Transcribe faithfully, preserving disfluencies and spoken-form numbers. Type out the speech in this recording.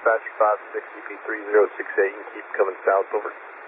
dispatch five sixty P three zero six eight and keep coming south, over.